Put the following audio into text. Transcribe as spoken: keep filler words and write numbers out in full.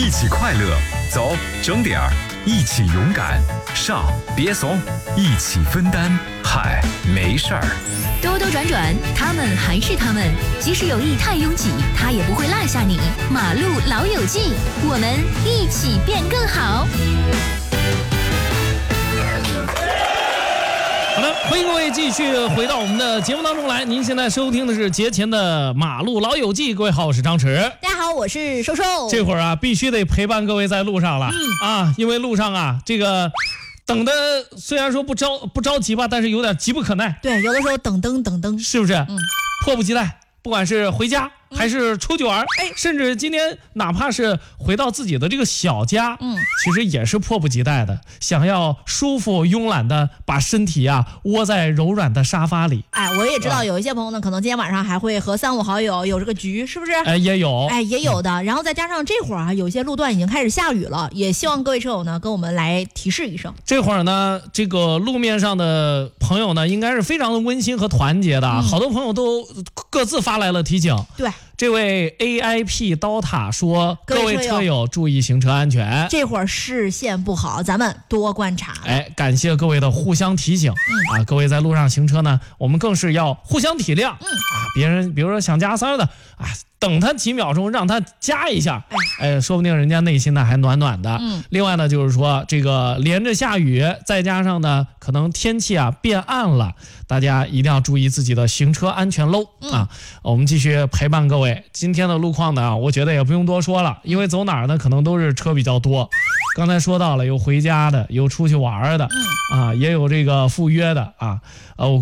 一起快乐，走，整点儿，一起勇敢，上，别怂，一起分担，嗨，没事儿。 兜兜转转，他们还是他们，即使有意太拥挤，他也不会落下你。马路老友记，我们一起变更好。 好的，欢迎各位继续回到我们的节目当中来。您现在收听的是节前的马路老友记，各位好，我是张弛。 大家好，我是瘦瘦。 这会儿啊，必须得陪伴各位在路上了、嗯、啊，因为路上啊，这个等的虽然说不着不着急吧，但是有点急不可耐。 对，有的时候等灯等灯， 是不是？ 嗯， 迫不及待，不管是回家。还是出去玩，哎，甚至今天哪怕是回到自己的这个小家，嗯，其实也是迫不及待的，想要舒服慵懒的把身体啊窝在柔软的沙发里。 哎，我也知道有一些朋友呢，可能今天晚上还会和三五好友有这个局，是不是？ 哎，也有， 哎，也有的。嗯、然后再加上这会儿啊，有些路段已经开始下雨了，也希望各位车友呢跟我们来提示一声。 这会儿呢，这个路面上的朋友呢，应该是非常的温馨和团结的，嗯、好多朋友都各自发来了提醒。 对。 这位 A I P 刀塔说：“各位车友注意行车安全。 这会儿视线不好，咱们多观察。” 哎，感谢各位的互相提醒、嗯、啊！各位在路上行车呢，我们更是要互相体谅、嗯、啊！别人比如说想加塞的啊，等他几秒钟，让他加一下，哎，说不定人家内心呢还暖暖的。嗯。另外呢，就是说这个连着下雨，再加上呢，可能天气啊变暗了，大家一定要注意自己的行车安全喽、嗯、啊！我们继续陪伴各位。今天的路况呢，我觉得也不用多说了，因为走哪儿呢，可能都是车比较多。刚才说到了，有回家的，有出去玩的，嗯、啊，也有这个赴约的啊，呃。